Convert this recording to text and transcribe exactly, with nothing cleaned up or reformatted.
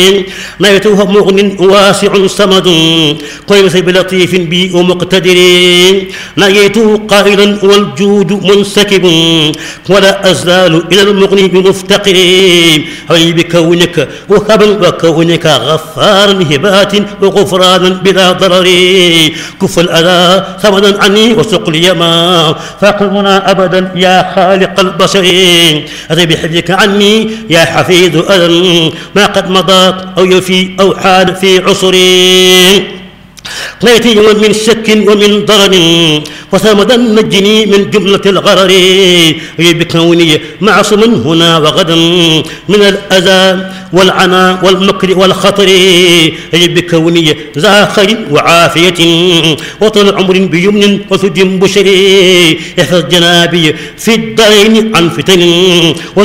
نيته مغن واسع صمد قيس بلطيف بي ومقتدر نيته قائلا والجود منسكب ولا أزال إلى المغني بمفتقر هي بكونك وهبا وكونك غفارا هبات وغفرانا بلا ضرر كف الأذى ثمنا عني وسق لي ما فاقمنا أبدا يا خالق البشر أتي بحفظك عني يا حفيظ أذى ما قد مضى أو يفي أو حال في عصري قيتي من شك ومن ضرر وثمدا نجني من جملة الغرر بكوني معصوم هنا وغدا من الأذى والعنى والمكر والخطر بكوني ذا خير وعافية وطول عمر بيمن وسج بشري احفظ جنابي في الدين عن فتن